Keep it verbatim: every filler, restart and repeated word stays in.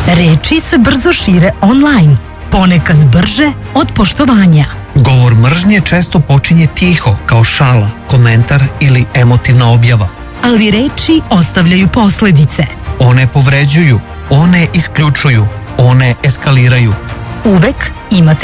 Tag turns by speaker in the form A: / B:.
A: Reči se brzo šire online, ponekad brže od poštovanja.
B: Govor mržnje često počinje tiho, kao šala, komentar ili emotivna objava.
A: Ali reči ostavljaju posledice.
B: One povređuju, one isključuju, one eskaliraju.
A: Uvek imate